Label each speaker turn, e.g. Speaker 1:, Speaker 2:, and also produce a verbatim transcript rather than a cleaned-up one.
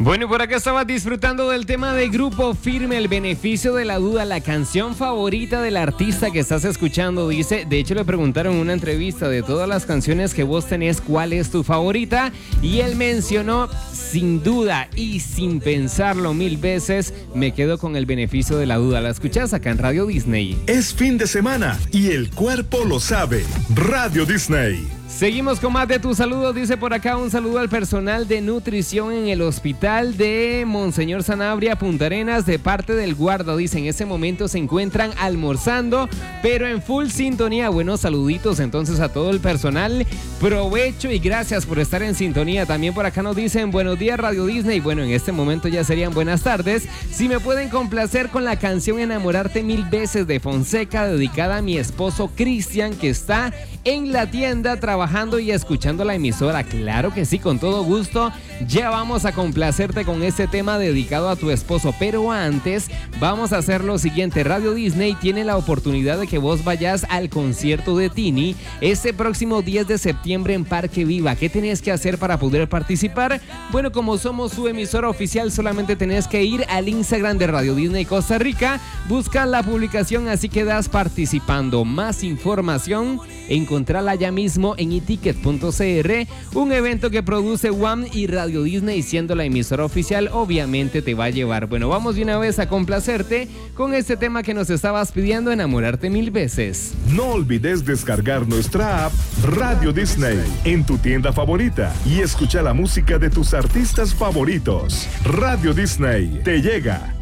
Speaker 1: Bueno, por acá estabas disfrutando del tema de Grupo Firme, El Beneficio de la Duda, la canción favorita del artista que estás escuchando. Dice, de hecho le preguntaron en una entrevista de todas las canciones que vos tenés, ¿cuál es tu favorita? Y él mencionó, sin duda y sin pensarlo mil veces, me quedo con El Beneficio de la Duda. La escuchás acá en Radio Disney.
Speaker 2: Es fin de semana y el cuerpo lo sabe. Radio Disney.
Speaker 1: Seguimos con más de tus saludos. Dice por acá un saludo al personal de nutrición en el hospital de Monseñor Sanabria, Punta Arenas, de parte del guarda. Dice, en ese momento se encuentran almorzando, pero en full sintonía. Buenos saluditos entonces a todo el personal. Provecho y gracias por estar en sintonía. También por acá nos dicen, buenos días Radio Disney. Bueno, en este momento ya serían buenas tardes. Si me pueden complacer con la canción Enamorarte Mil Veces de Fonseca, dedicada a mi esposo Cristian, que está en la tienda trabajando y escuchando la emisora. Claro que sí, con todo gusto. Ya vamos a complacerte con este tema dedicado a tu esposo, pero antes vamos a hacer lo siguiente. Radio Disney tiene la oportunidad de que vos vayas al concierto de Tini este próximo diez de septiembre en Parque Viva. ¿Qué tenés que hacer para poder participar? Bueno, como somos su emisora oficial, solamente tenés que ir al Instagram de Radio Disney Costa Rica, buscar la publicación, así quedas participando. Más información, encontrala ya mismo en iticket punto c r, un evento que produce One y Radio Disney, siendo la emisora oficial, obviamente te va a llevar. Bueno, vamos de una vez a complacerte con este tema que nos estabas pidiendo, Enamorarte Mil Veces.
Speaker 2: No olvides descargar nuestra app Radio Disney en tu tienda favorita y escucha la música de tus artistas favoritos. Radio Disney te llega